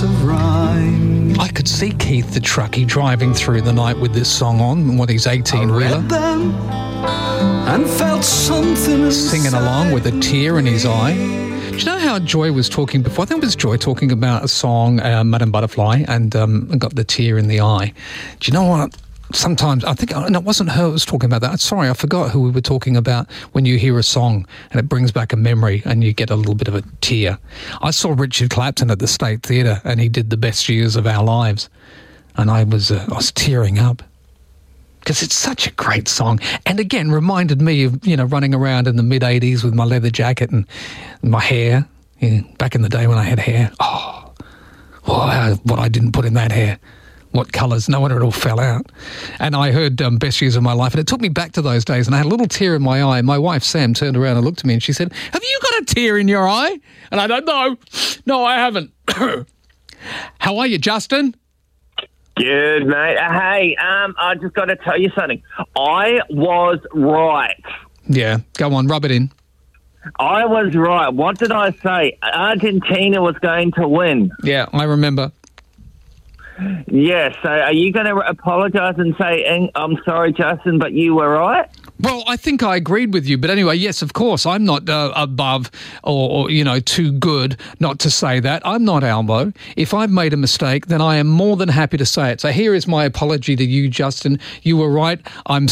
of rhyme. I could see Keith the truckie driving through the night with this song on, what his 18-wheeler. Them and felt something singing along with a tear in his eye. Do you know how Joy was talking before? I think it was Joy talking about a song, Madame Butterfly, and got the tear in the eye. Do you know what? Sometimes, I think, and it wasn't her who was talking about that. Sorry, I forgot who we were talking about when you hear a song and it brings back a memory and you get a little bit of a tear. I saw Richard Clapton at the State Theatre and he did The Best Years of Our Lives. And I was tearing up. Because it's such a great song. And again, reminded me of, running around in the mid-'80s with my leather jacket and my hair. Back in the day when I had hair. What I didn't put in that hair. What colours, no wonder it all fell out. And I heard Best Years of My Life, and it took me back to those days, and I had a little tear in my eye. My wife, Sam, turned around and looked at me, and she said, "Have you got a tear in your eye?" And I don't know. No, I haven't. How are you, Justin? Good, mate. Hey, I just got to tell you something. I was right. Yeah, go on, rub it in. I was right. What did I say? Argentina was going to win. Yeah, I remember. Yes, so are you going to apologise and say, I'm sorry, Justin, but you were right? Well, I think I agreed with you. But anyway, yes, of course, I'm not above or too good not to say that. I'm not Albo. If I've made a mistake, then I am more than happy to say it. So here is my apology to you, Justin. You were right. Can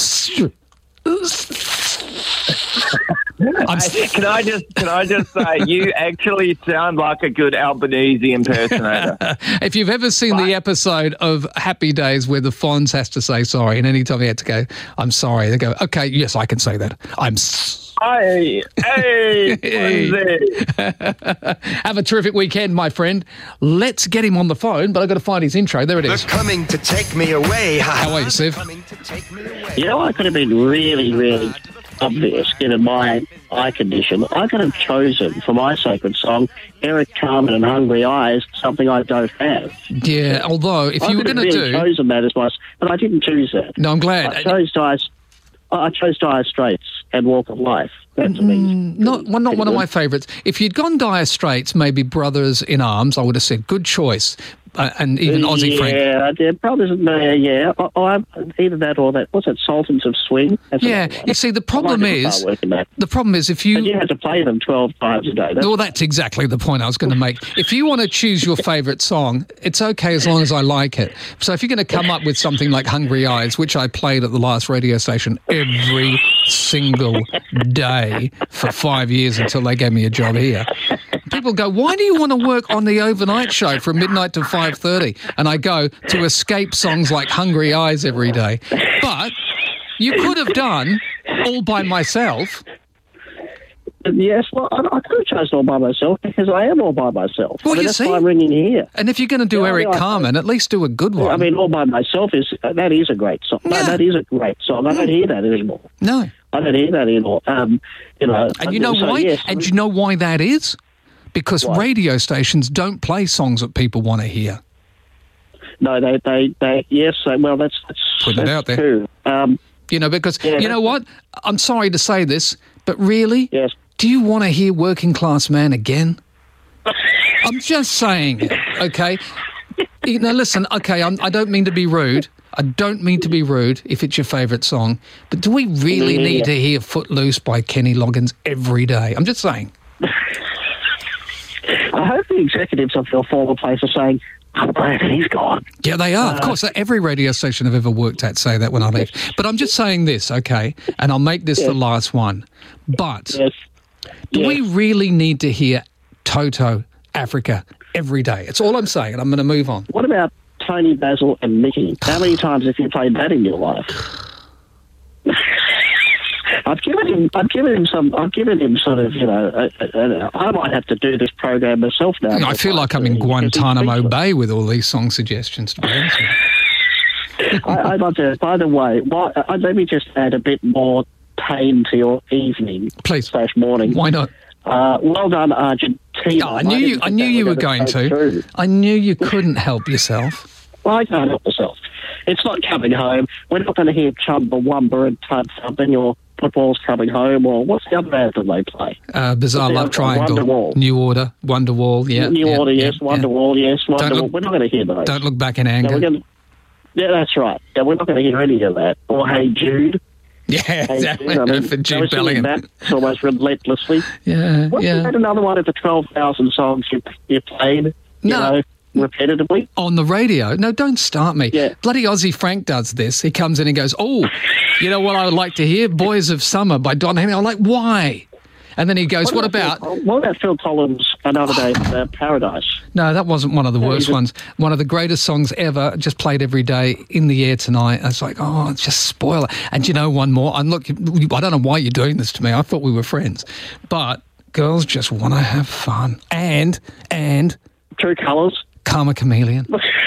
I just say, you actually sound like a good Albanese impersonator. If you've ever seen the episode of Happy Days where the Fonz has to say sorry, and any time he had to go, "I'm sorry," they go, "Okay, yes, I can say that. Hey, Have a terrific weekend, my friend. Let's get him on the phone, but I've got to find his intro. There it is. They're coming to take me away. How are you, Siv? I could have been really, really obvious given my eye condition. I could have chosen for my sacred song Eric Carmen and Hungry Eyes, something I don't have. Yeah, although if you were going to do, chosen that as my, but I didn't choose that. No, I'm glad. I chose Dire Straits and Walk of Life. That to me, not one of my favourites. If you'd gone Dire Straits, maybe Brothers in Arms, I would have said good choice. And even Aussie Frank. Yeah, Brothers, yeah. Either that or that. What's it, Sultans of Swing? You see, the problem is if you... And you had to play them 12 times a day. That's exactly the point I was going to make. If you want to choose your favourite song, it's okay as long as I like it. So if you're going to come up with something like Hungry Eyes, which I played at the last radio station every single day for 5 years until they gave me a job here... People go, "Why do you want to work on the overnight show from midnight to 5:30?" And I go, "To escape songs like Hungry Eyes every day." But you could have done All By Myself. Yes, well, I could have chosen All By Myself because I am all by myself. Well, that's why I'm ringing here. And if you're going to do Eric Carmen, at least do a good one. I mean, All By Myself is a great song. Yeah. No, that is a great song. I don't hear that anymore. No. I don't hear that anymore. And you know why? Yes. And you know why that is? Because radio stations don't play songs that people want to hear. No, they yes. Well, that's putting it out there. True. Because you know what? I'm sorry to say this, but really, yes. Do you want to hear Working Class Man again? I'm just saying, okay? Listen, okay, I don't mean to be rude. I don't mean to be rude if it's your favourite song, but do we really need to hear Footloose by Kenny Loggins every day? I'm just saying. I hope the executives of your former place are saying, "I'm glad he's gone." Yeah, they are. Of course, every radio station I've ever worked at say that when I leave. But I'm just saying this, okay? And I'll make this the last one. But do we really need to hear Toto, Africa, every day? It's all I'm saying, and I'm going to move on. What about Tony, Basil and Mickey? How many times have you played that in your life? I've given him sort of, I might have to do this program myself now. I feel like I'm in Guantanamo Bay with all these song suggestions, to be honest with you. I'd like to, by the way, let me just add a bit more pain to your evening. Please. / morning. Why not? Well done, Argentina. Oh, I knew you were going to. I knew you couldn't help yourself. Well, I can't help myself. It's not coming home. We're not going to hear Chumbawamba and Tub Thump and your Football's Coming Home, or what's the other anthem they play? Bizarre Love Triangle. Wonderwall. New Order. Wonderwall, yeah. New Order, yes. Wonderwall, yes. Wonderwall. We're not going to hear those. Don't Look Back in Anger. Yeah, that's right. Yeah, we're not going to hear any of that. Or Hey Jude. Yeah, Hey Jude. I mean, for Jude Bellingham. That almost relentlessly. Yeah, Wasn't that another one of the 12,000 songs you played? No. Repetitively? On the radio? No, don't start me. Yeah. Bloody Aussie Frank does this. He comes in and goes, oh, you know what I would like to hear? Boys of Summer by Don Henley. I'm like, why? And then he goes, what about Phil Collins, Another Day in Paradise? No, that wasn't one of the worst ones. One of the greatest songs ever, just played every day, In the Air Tonight. I was like, oh, it's just spoiler. And you know one more? And look, I don't know why you're doing this to me. I thought we were friends. But girls just want to have fun. And True Colours. Karma Chameleon.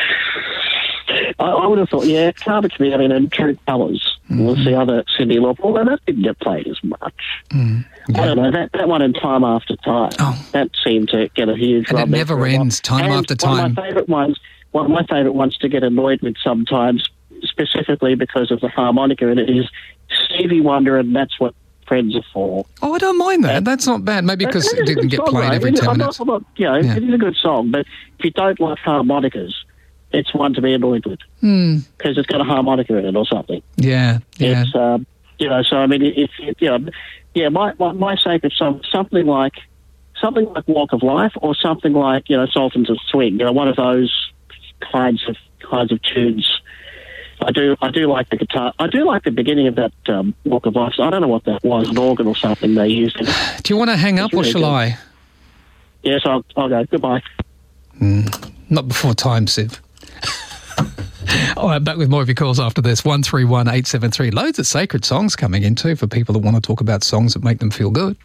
I would have thought, Karma Chameleon and True Colours was the other Cyndi Lauper, although that didn't get played as much. I don't know, that one in Time After Time, that seemed to get a huge rub. And it never ends, Time After Time. One of my favourite ones to get annoyed with sometimes, specifically because of the harmonica in it, is Stevie Wonder, and That's What Friends Are For. Oh, I don't mind that. That's not bad. Maybe because it didn't get played every 10 minutes. It is a good song, but if you don't like harmonicas, it's one to be annoyed with because it's got a harmonica in it or something. Yeah. It's so I mean, my sacred song, something like Walk of Life, or something like Sultans of Swing. One of those kinds of tunes. I do like the guitar. I do like the beginning of that Walk of Life. I don't know what that was, an organ or something they used in it. Do you want to hang up or shall I? Yes, I'll go. Goodbye. Not before time, Siv. All right, back with more of your calls after this. 131873. Loads of sacred songs coming in too for people that want to talk about songs that make them feel good.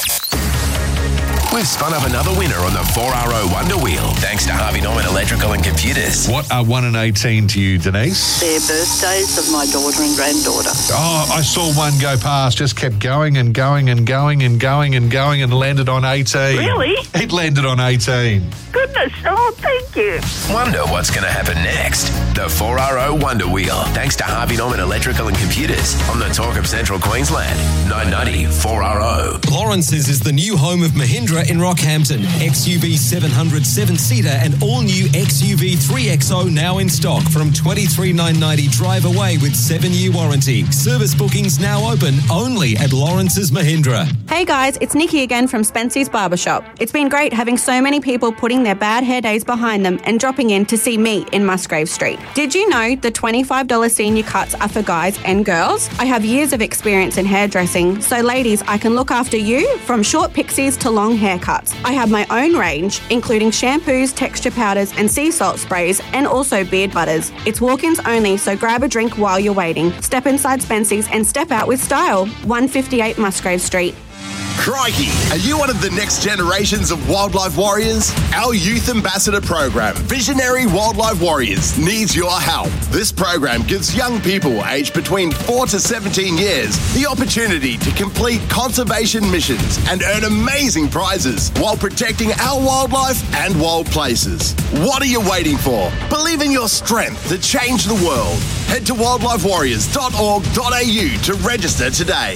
We've spun up another winner on the 4RO Wonder Wheel, thanks to Harvey Norman Electrical and Computers. What are 1 and 18 to you, Denise? They're birthdays of my daughter and granddaughter. Oh, I saw one go past, just kept going and going and going and going and going and landed on 18. Really? It landed on 18. Goodness, oh, thank you. Wonder what's going to happen next. The 4RO Wonder Wheel, thanks to Harvey Norman Electrical and Computers on the Talk of Central Queensland. 990 4RO. Lawrence's is the new home of Mahindra in Rockhampton. XUV 700 7-seater and all-new XUV 3XO now in stock from $23,990 drive away with 7-year warranty. Service bookings now open only at Lawrence's Mahindra. Hey guys, it's Nikki again from Spency's Barbershop. It's been great having so many people putting their bad hair days behind them and dropping in to see me in Musgrave Street. Did you know the $25 senior cuts are for guys and girls? I have years of experience in hairdressing, so ladies, I can look after you from short pixies to long haircuts. I have my own range, including shampoos, texture powders and sea salt sprays, and also beard butters. It's walk-ins only, so grab a drink while you're waiting. Step inside Spency's and step out with style. 158 Musgrave Street. Crikey! Are you one of the next generations of wildlife warriors? Our Youth Ambassador program, Visionary Wildlife Warriors, needs your help. This program gives young people aged between 4 to 17 years the opportunity to complete conservation missions and earn amazing prizes while protecting our wildlife and wild places. What are you waiting for? Believe in your strength to change the world. Head to wildlifewarriors.org.au to register today.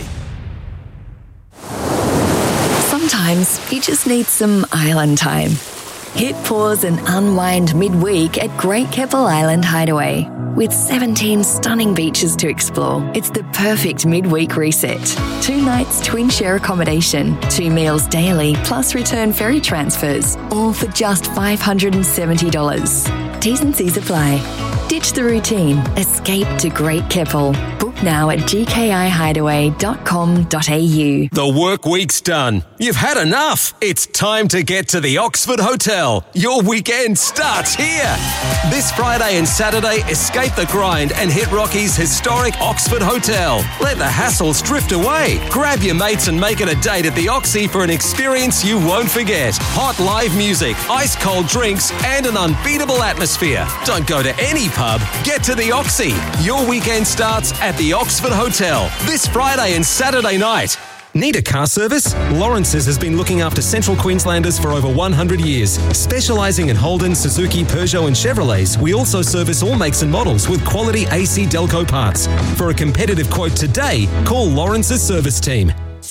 Sometimes you just need some island time. Hit pause and unwind midweek at Great Keppel Island Hideaway. With 17 stunning beaches to explore, it's the perfect midweek reset. 2 nights twin share accommodation, 2 meals daily, plus return ferry transfers, all for just $570. T's and C's apply. Ditch the routine. Escape to Great Keppel. Book now at gkihideaway.com.au. The work week's done. You've had enough. It's time to get to the Oxford Hotel. Your weekend starts here. This Friday and Saturday, escape the grind and hit Rocky's historic Oxford Hotel. Let the hassles drift away. Grab your mates and make it a date at the Oxy for an experience you won't forget. Hot live music, ice cold drinks, and an unbeatable atmosphere. Don't go to any pub. Get to the Oxy. Your weekend starts at the Oxford Hotel this Friday and Saturday night. Need a car service? Lawrence's has been looking after Central Queenslanders for over 100 years. Specialising in Holden, Suzuki, Peugeot and Chevrolets, we also service all makes and models with quality AC Delco parts. For a competitive quote today, call Lawrence's service team.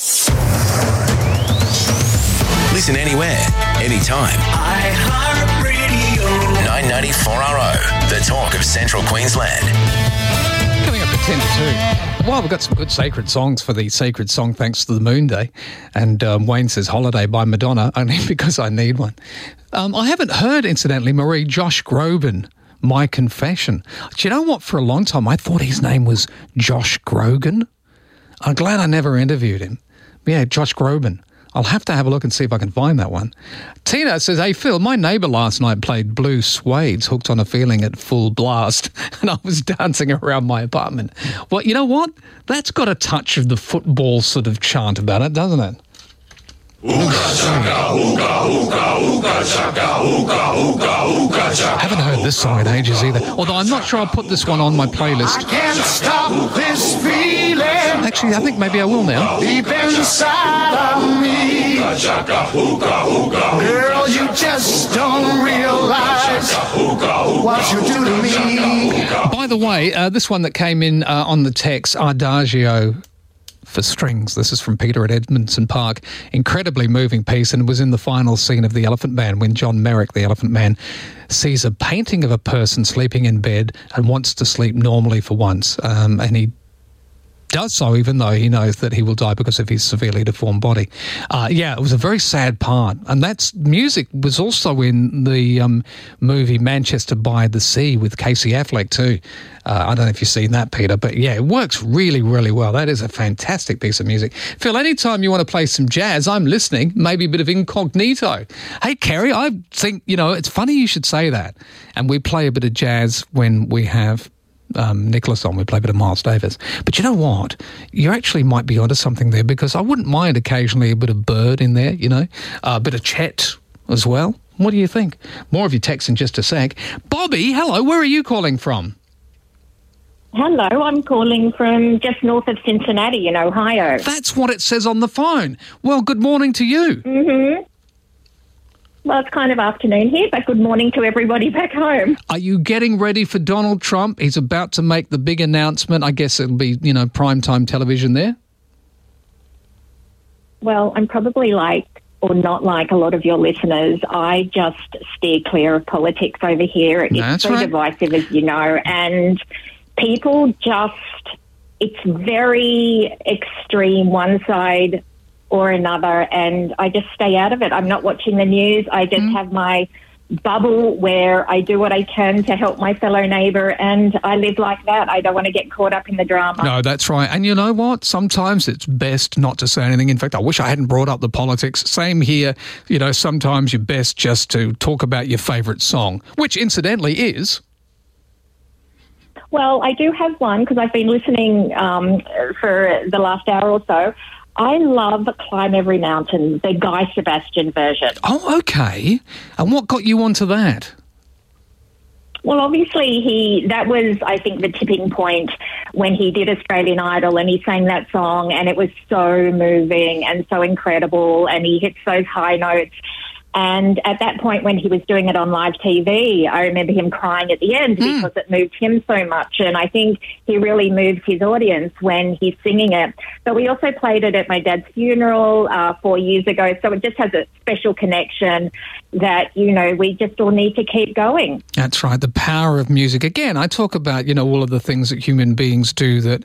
Listen anywhere, anytime. iHeartRadio. 990 4RO, the talk of Central Queensland. Coming up at 10 to 2. Well, we've got some good sacred songs for the Sacred Song Thanks to the Moon Day. And Wayne says Holiday by Madonna, only because I need one. I haven't heard, incidentally, Marie, Josh Groban, My Confession. Do you know what? For a long time, I thought his name was Josh Grogan. I'm glad I never interviewed him. Yeah, Josh Groban. I'll have to have a look and see if I can find that one. Tina says, hey, Phil, my neighbour last night played Blue Suede's Hooked on a Feeling at full blast, and I was dancing around my apartment. Well, you know what? That's got a touch of the football sort of chant about it, doesn't it? Haven't heard this song in ages either. Although I'm not sure I'll put this one on my playlist. I can't stop this feeling. Actually, I think maybe I will now. Deep inside of me. Girl, you just don't realize what you do to me. By the way, this one that came in on the text, Adagio for strings. This is from Peter at Edmondson Park. Incredibly moving piece, and it was in the final scene of The Elephant Man when John Merrick, the Elephant Man, sees a painting of a person sleeping in bed and wants to sleep normally for once. And he does so even though he knows that he will die because of his severely deformed body. It was a very sad part. And that's music was also in the movie Manchester by the Sea with Casey Affleck too. I don't know if you've seen that, Peter, but yeah, it works really, really well. That is a fantastic piece of music. Phil, anytime you want to play some jazz, I'm listening, maybe a bit of Incognito. Hey, Kerry, I think, it's funny you should say that. And we play a bit of jazz when we have Nicholas on, we play a bit of Miles Davis. But you know what? You actually might be onto something there, because I wouldn't mind occasionally a bit of Bird in there, a bit of Chet as well. What do you think? More of your text in just a sec. Bobby, hello, where are you calling from? Hello, I'm calling from just north of Cincinnati in Ohio. That's what it says on the phone. Well, good morning to you. Mm-hmm. Well, it's kind of afternoon here, but good morning to everybody back home. Are you getting ready for Donald Trump? He's about to make the big announcement. I guess it'll be, primetime television there. Well, I'm probably not like a lot of your listeners. I just steer clear of politics over here. It's so divisive, as you know, and people it's very extreme, one side or another, and I just stay out of it. I'm not watching the news. I just have my bubble where I do what I can to help my fellow neighbour, and I live like that. I don't want to get caught up in the drama. No, that's right. And you know what? Sometimes it's best not to say anything. In fact, I wish I hadn't brought up the politics. Same here. Sometimes you're best just to talk about your favourite song, which incidentally is... Well, I do have one because I've been listening for the last hour or so. I love Climb Every Mountain, the Guy Sebastian version. Oh, okay. And what got you onto that? Well, obviously, that was, I think, the tipping point when he did Australian Idol and he sang that song, and it was so moving and so incredible, and he hits those high notes. And at that point, when he was doing it on live TV, I remember him crying at the end because it moved him so much. And I think he really moves his audience when he's singing it. But we also played it at my dad's funeral 4 years ago. So it just has a special connection that, we just all need to keep going. That's right. The power of music. Again, I talk about, all of the things that human beings do that,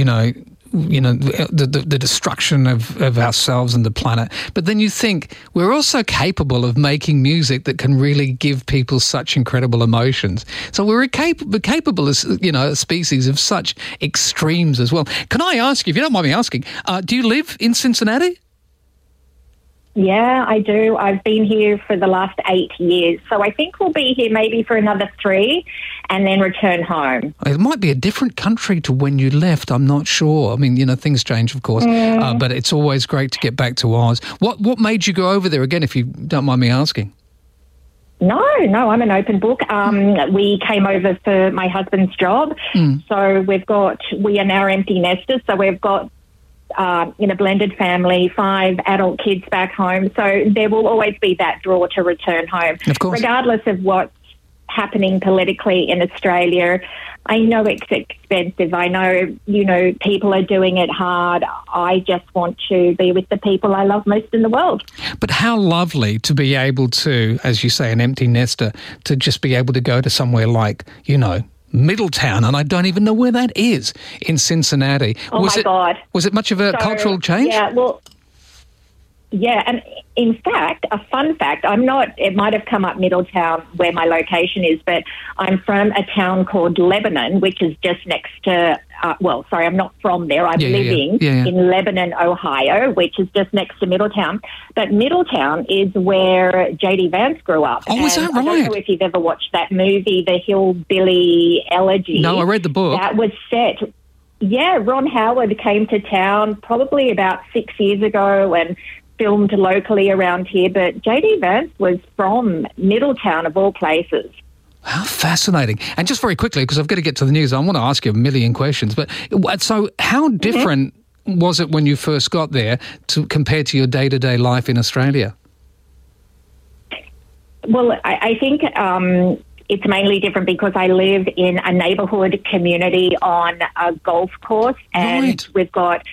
the destruction of ourselves and the planet. But then you think we're also capable of making music that can really give people such incredible emotions. So we're capable as, a species of such extremes as well. Can I ask you, if you don't mind me asking, do you live in Cincinnati? Yeah, I do. I've been here for the last 8 years. So I think we'll be here maybe for another 3 and then return home. It might be a different country to when you left. I'm not sure. I mean, things change, of course. But it's always great to get back to Oz. What made you go over there again, if you don't mind me asking? No, I'm an open book. We came over for my husband's job. So we are now empty nesters. So we've got in a blended family, 5 adult kids back home. So there will always be that draw to return home. Of course. Regardless of what's happening politically in Australia. I know it's expensive. I know, people are doing it hard. I just want to be with the people I love most in the world. But how lovely to be able to, as you say, an empty nester, to just be able to go to somewhere like, Middletown, and I don't even know where that is, in Cincinnati. Oh, my God. Was it much of a cultural change? Yeah, and in fact, a fun fact, it might have come up Middletown where my location is, but I'm from a town called Lebanon, which is just next to, I'm not from there. I'm living in Lebanon, Ohio, which is just next to Middletown. But Middletown is where J.D. Vance grew up. Oh, is that right? I don't know if you've ever watched that movie, The Hillbilly Elegy. No, I read the book. That was set... Yeah, Ron Howard came to town probably about 6 years ago and filmed locally around here, but J.D. Vance was from Middletown, of all places. How fascinating. And just very quickly, because I've got to get to the news, I want to ask you a million questions, but so how different was it when you first got there compared to your day-to-day life in Australia? Well, I think it's mainly different because I live in a neighbourhood community on a golf course, and we've got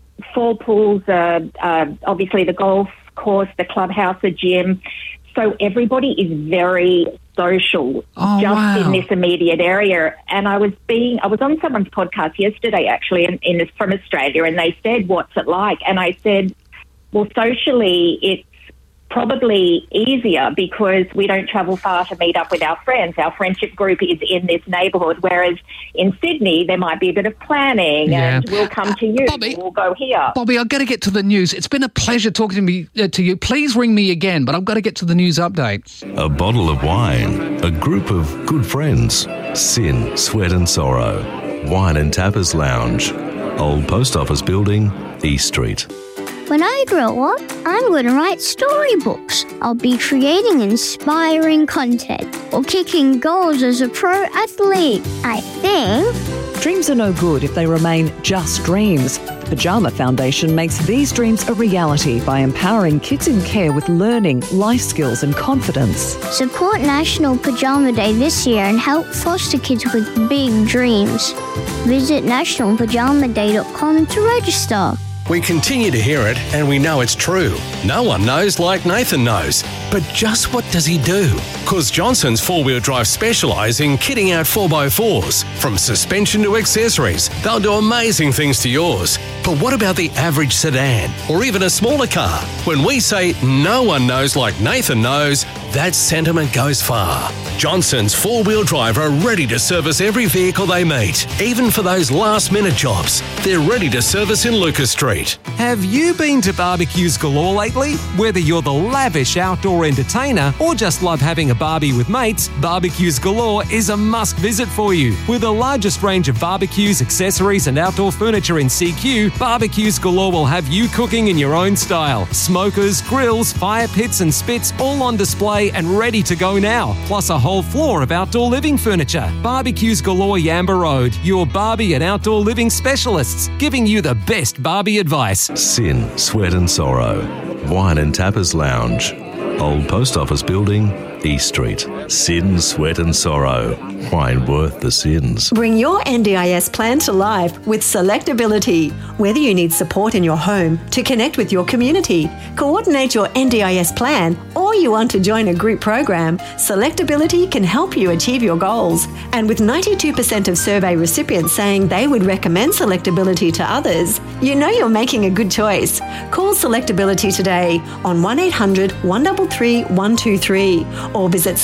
4 pools, obviously the golf course, the clubhouse, the gym. So everybody is very social in this immediate area. And I was on someone's podcast yesterday, actually, from Australia, and they said, what's it like? And I said, well, socially, it's probably easier because we don't travel far to meet up with our friends. Our friendship group is in this neighbourhood, whereas in Sydney there might be a bit of planning and we'll come to you, Bobby, we'll go here. Bobby, I've got to get to the news. It's been a pleasure talking to you. Please ring me again, but I've got to get to the news update. A bottle of wine, a group of good friends, sin, sweat and sorrow, wine and tappers lounge, Old Post Office Building, East Street. When I grow up, I'm going to write storybooks. I'll be creating inspiring content or kicking goals as a pro athlete, I think. Dreams are no good if they remain just dreams. The Pyjama Foundation makes these dreams a reality by empowering kids in care with learning, life skills and confidence. Support National Pyjama Day this year and help foster kids with big dreams. Visit nationalpajamaday.com to register. We continue to hear it, and we know it's true. No one knows like Nathan knows. But just what does he do? Because Johnson's 4-wheel drive specialise in kitting out 4x4s. From suspension to accessories, they'll do amazing things to yours. But what about the average sedan, or even a smaller car? When we say no one knows like Nathan knows, that sentiment goes far. Johnson's 4-wheel drive are ready to service every vehicle they meet, even for those last-minute jobs. They're ready to service in Lucas Street. Have you been to Barbecues Galore lately? Whether you're the lavish outdoor entertainer or just love having a barbie with mates, Barbecues Galore is a must-visit for you. With the largest range of barbecues, accessories and outdoor furniture in CQ, Barbecues Galore will have you cooking in your own style. Smokers, grills, fire pits and spits all on display and ready to go now. Plus a whole floor of outdoor living furniture. Barbecues Galore Yamba Road, your Barbie and outdoor living specialists, giving you the best Barbie advice. Sin, sweat and sorrow, wine and tappers lounge, Old Post Office Building, East Street. Sin, sweat and sorrow, wine worth the sins. Bring your NDIS plan to life with Selectability. Whether you need support in your home, to connect with your community, coordinate your NDIS plan, or you want to join a group program, Selectability can help you achieve your goals. And with 92% of survey recipients saying they would recommend Selectability to others, you know you're making a good choice. Call Selectability today on 1800 133 123 or visit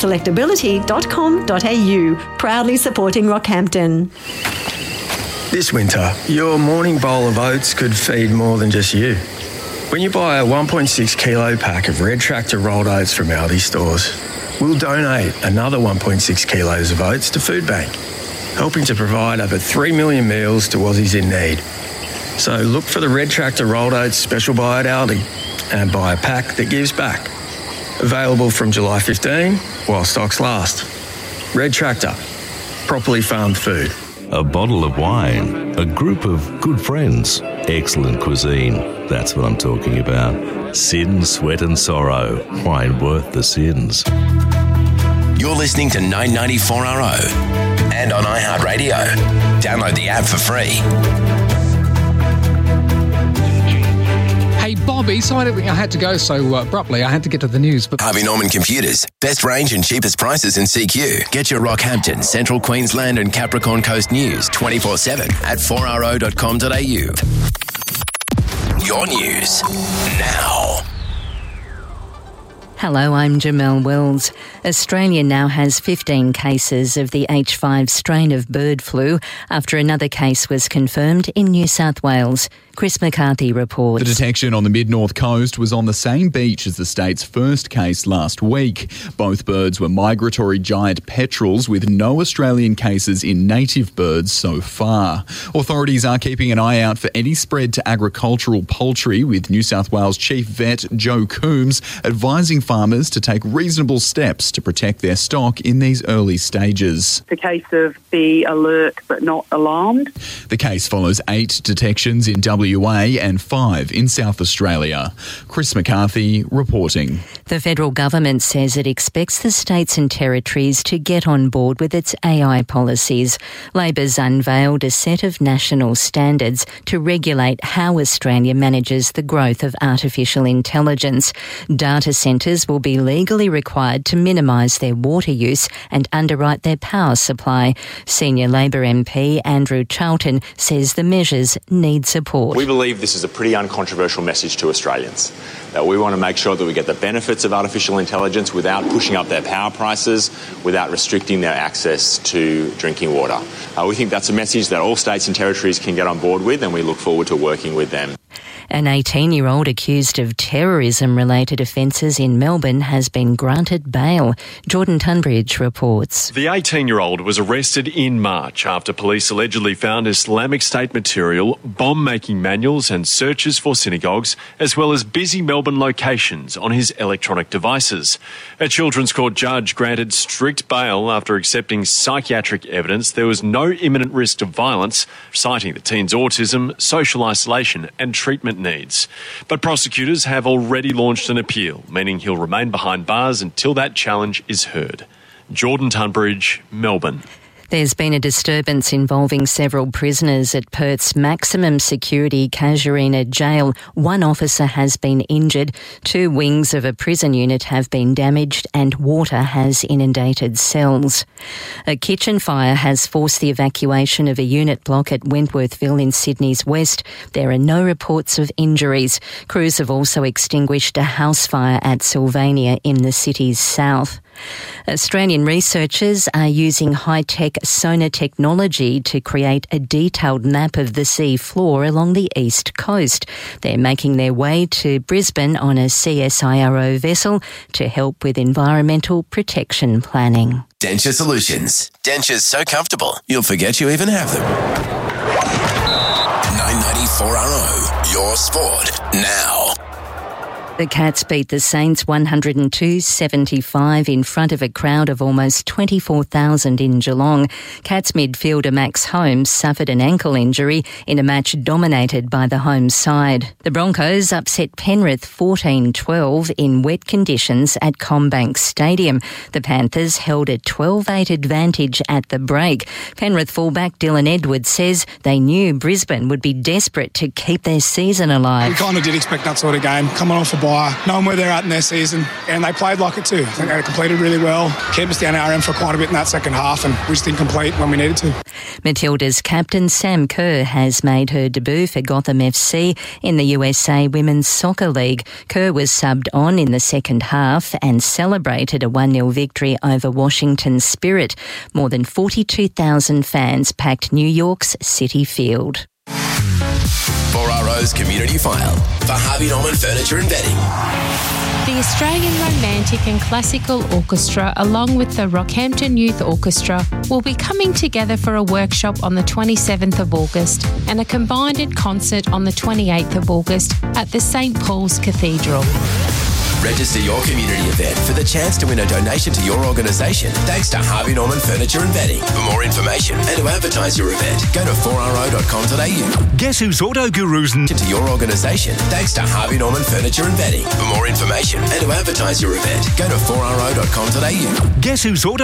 selectability.com.au, proudly supporting Rockhampton. This winter, your morning bowl of oats could feed more than just you. When you buy a 1.6 kilo pack of Red Tractor rolled oats from Aldi stores, we'll donate another 1.6 kilos of oats to Food Bank, helping to provide over 3 million meals to Aussies in need. So look for the Red Tractor rolled oats special buy at Aldi and buy a pack that gives back. Available from July 15 while stocks last. Red Tractor, properly farmed food. A bottle of wine, a group of good friends, Excellent cuisine, that's what I'm talking about. Sin, Sweat and Sorrow, wine worth the sins. You're listening to 994RO and on iHeartRadio. Download the app for free. Hey, Bobby, sorry I had to go so abruptly. I had to get to the news. But Harvey Norman Computers. Best range and cheapest prices in CQ. Get your Rockhampton, Central Queensland and Capricorn Coast news 24/7 at 4ro.com.au. Your news now. Hello, I'm Jamelle Wells. Australia now has 15 cases of the H5 strain of bird flu after another case was confirmed in New South Wales. Chris McCarthy reports. The detection on the mid-north coast was on the same beach as the state's first case last week. Both birds were migratory giant petrels with no Australian cases in native birds so far. Authorities are keeping an eye out for any spread to agricultural poultry, with New South Wales Chief Vet Joe Coombs advising farmers to take reasonable steps to protect their stock in these early stages. It's a case of be alert but not alarmed. The case follows 8 detections in WA and 5 in South Australia. Chris McCarthy reporting. The federal government says it expects the states and territories to get on board with its AI policies. Labor's unveiled a set of national standards to regulate how Australia manages the growth of artificial intelligence. Data centres will be legally required to minimise their water use and underwrite their power supply. Senior Labor MP Andrew Charlton says the measures need support. We believe this is a pretty uncontroversial message to Australians, that we want to make sure that we get the benefits of artificial intelligence without pushing up their power prices, without restricting their access to drinking water. We think that's a message that all states and territories can get on board with, and we look forward to working with them. An 18-year-old accused of terrorism-related offences in Melbourne has been granted bail. Jordan Tunbridge reports. The 18-year-old was arrested in March after police allegedly found Islamic State material, bomb-making manuals and searches for synagogues, as well as busy Melbourne locations on his electronic devices. A Children's Court judge granted strict bail after accepting psychiatric evidence there was no imminent risk of violence, citing the teen's autism, social isolation and treatment needs. But prosecutors have already launched an appeal, meaning he'll remain behind bars until that challenge is heard. Jordan Tunbridge, Melbourne. There's been a disturbance involving several prisoners at Perth's maximum security Casuarina jail. One officer has been injured, 2 wings of a prison unit have been damaged and water has inundated cells. A kitchen fire has forced the evacuation of a unit block at Wentworthville in Sydney's west. There are no reports of injuries. Crews have also extinguished a house fire at Sylvania in the city's south. Australian researchers are using high-tech sonar technology to create a detailed map of the sea floor along the east coast. They're making their way to Brisbane on a CSIRO vessel to help with environmental protection planning. Denture Solutions. Dentures so comfortable, you'll forget you even have them. 994RO, your sport now. The Cats beat the Saints 102-75 in front of a crowd of almost 24,000 in Geelong. Cats midfielder Max Holmes suffered an ankle injury in a match dominated by the home side. The Broncos upset Penrith 14-12 in wet conditions at CommBank Stadium. The Panthers held a 12-8 advantage at the break. Penrith fullback Dylan Edwards says they knew Brisbane would be desperate to keep their season alive. We kind of did expect that sort of game, coming off a bye, knowing where they're at in their season, and they played like it too. I think they completed really well, kept us down our end for quite a bit in that second half, and we just didn't complete when we needed to. Matilda's captain Sam Kerr has made her debut for Gotham FC in the USA Women's Soccer League. Kerr was subbed on in the second half and celebrated a 1-0 victory over Washington Spirit. More than 42,000 fans packed New York's Citi Field. 4RO's Community File for Harvey Norman Furniture and Bedding. The Australian Romantic and Classical Orchestra, along with the Rockhampton Youth Orchestra, will be coming together for a workshop on the 27th of August and a combined concert on the 28th of August at the St Paul's Cathedral. Register your community event for the chance to win a donation to your organisation thanks to Harvey Norman Furniture and Bedding. For more information and to advertise your event, go to 4ro.com.au. Guess who's Auto Gurus and to your organisation thanks to Harvey Norman Furniture and Bedding. For more information and to advertise your event, go to 4ro.com.au. Guess who's Auto